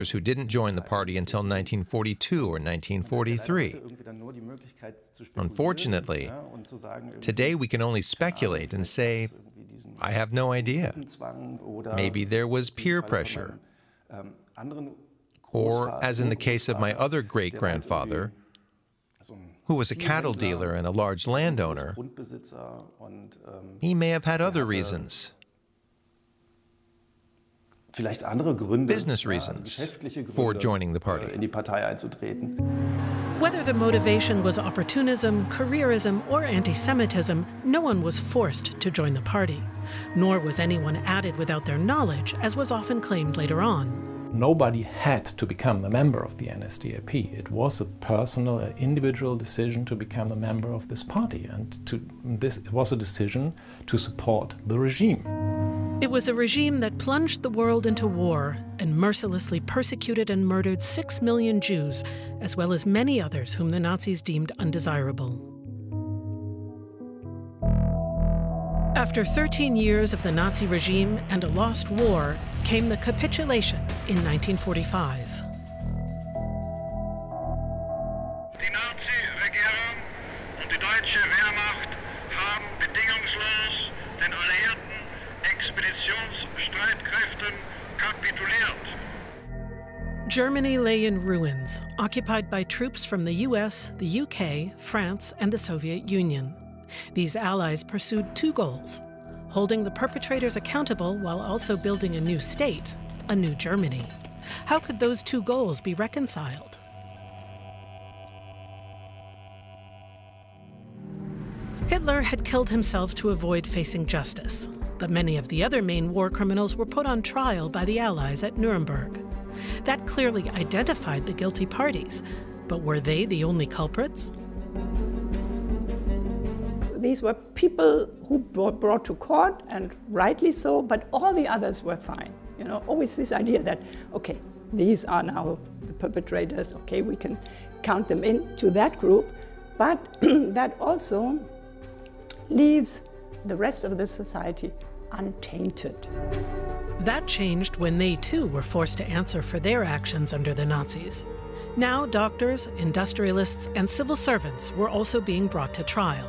who didn't join the party until 1942 or 1943. Unfortunately, today we can only speculate and say, I have no idea. Maybe there was peer pressure. Or, as in the case of my other great-grandfather, who was a cattle dealer and a large landowner, he may have had other reasons. Business reasons for joining the party. Whether the motivation was opportunism, careerism, or anti-Semitism, no one was forced to join the party, nor was anyone added without their knowledge, as was often claimed later on. Nobody had to become a member of the NSDAP. It was a personal, individual decision to become a member of this party, and it was a decision to support the regime. It was a regime that plunged the world into war and mercilessly persecuted and murdered 6 million Jews, as well as many others whom the Nazis deemed undesirable. After 13 years of the Nazi regime and a lost war, came the capitulation in 1945. Die Nazi-Regierung und die deutsche Wehrmacht haben bedingungslos den alliierten Expeditionsstreitkräften kapituliert. Germany lay in ruins, occupied by troops from the US, the UK, France, and the Soviet Union. These allies pursued two goals: holding the perpetrators accountable while also building a new state, a new Germany. How could those two goals be reconciled? Hitler had killed himself to avoid facing justice, but many of the other main war criminals were put on trial by the Allies at Nuremberg. That clearly identified the guilty parties, but were they the only culprits? These were people who were brought to court, and rightly so, but all the others were fine. You know, always this idea that, okay, these are now the perpetrators, okay, we can count them into that group, but that also leaves the rest of the society untainted. That changed when they too were forced to answer for their actions under the Nazis. Now doctors, industrialists, and civil servants were also being brought to trial.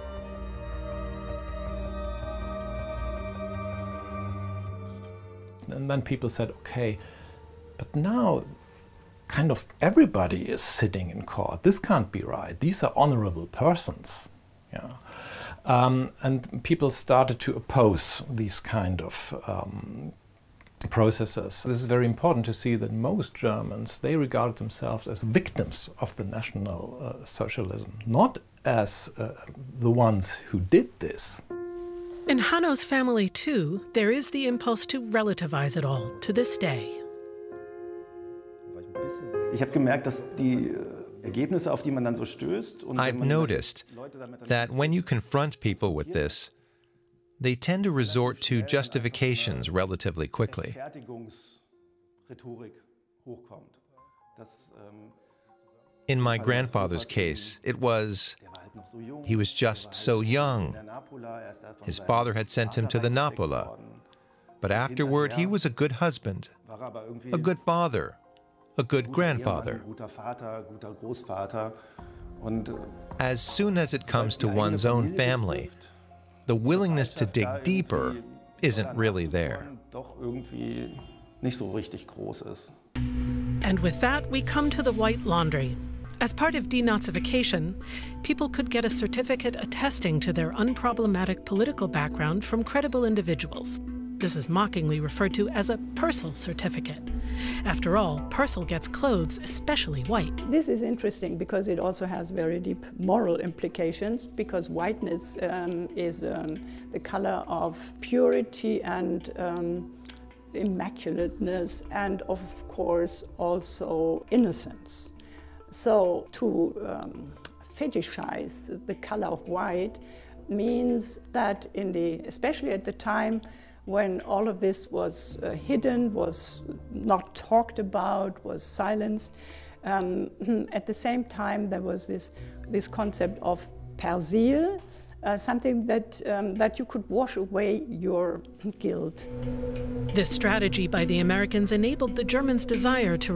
And then people said, okay, but now kind of everybody is sitting in court. This can't be right. These are honorable persons. Yeah. And people started to oppose these kind of processes. This is very important to see that most Germans, they regarded themselves as victims of the National Socialism, not as the ones who did this. In Hanno's family, too, there is the impulse to relativize it all to this day. I've noticed that when you confront people with this, they tend to resort to justifications relatively quickly. In my grandfather's case, it was, he was just so young. His father had sent him to the Napola, but afterward he was a good husband, a good father, a good grandfather. As soon as it comes to one's own family, the willingness to dig deeper isn't really there. And with that, we come to the white laundry. As part of denazification, people could get a certificate attesting to their unproblematic political background from credible individuals. This is mockingly referred to as a Purcell certificate. After all, Purcell gets clothes especially white. This is interesting because it also has very deep moral implications, because whiteness is the color of purity and immaculateness, and of course also innocence. So to fetishize the color of white means that especially at the time when all of this was hidden, was not talked about, was silenced, at the same time there was this concept of persil, something that you could wash away your guilt. This strategy by the Americans enabled the Germans' desire to